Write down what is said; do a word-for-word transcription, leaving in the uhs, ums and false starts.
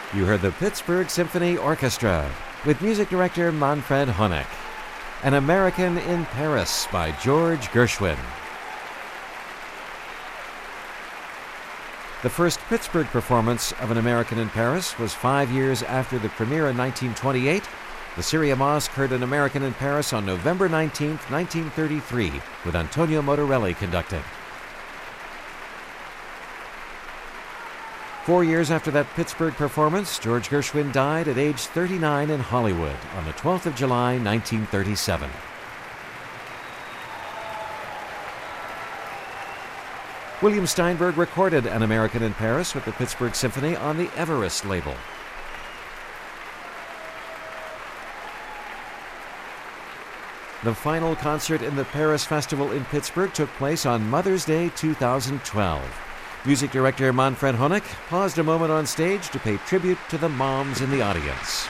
You heard the Pittsburgh Symphony Orchestra with music director Manfred Honeck. An American in Paris by George Gershwin. The first Pittsburgh performance of An American in Paris was five years after the premiere in nineteen twenty-eight. The Syria Mosque heard An American in Paris on November nineteenth, nineteen thirty-three, with Antonio Motorelli conducting. Four years after that Pittsburgh performance, George Gershwin died at age thirty-nine in Hollywood on the twelfth of July, nineteen thirty-seven. William Steinberg recorded An American in Paris with the Pittsburgh Symphony on the Everest label. The final concert in the Paris Festival in Pittsburgh took place on Mother's Day two thousand twelve. Music director Manfred Honeck paused a moment on stage to pay tribute to the moms in the audience.